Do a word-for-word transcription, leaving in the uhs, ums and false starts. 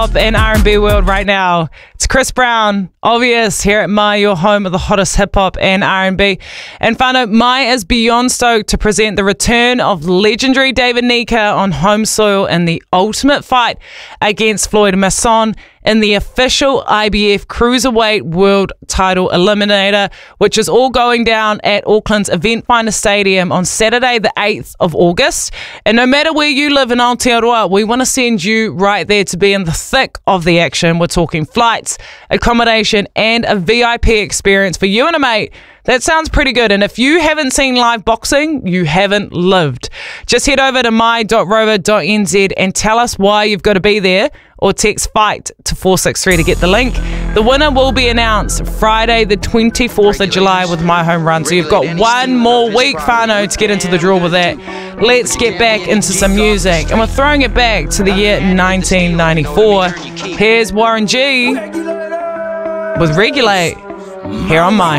Up in R and B world right now. It's Chris Brown, Obvious, here at My, your home of the hottest hip-hop and R and B. And whānau, My is beyond stoked to present the return of legendary David Nyika on home soil in the ultimate fight against Floyd Masson in the official I B F Cruiserweight World Title Eliminator, which is all going down at Auckland's Event Finder Stadium on Saturday the eighth of August. And no matter where you live in Aotearoa, we want to send you right there to be in the thick of the action. We're talking flights, accommodation, and a V I P experience for you and a mate. That sounds pretty good. And if you haven't seen live boxing, you haven't lived. Just head over to my dot rover dot n z and tell us why you've got to be there, or text FIGHT to four six three to get the link. The winner will be announced Friday the twenty-fourth of July with My Home Run. So you've got one more week, whānau, to get into the draw with that. Let's get back into some music. And we're throwing it back to the year nineteen ninety-four. Here's Warren G with Regulate here on My.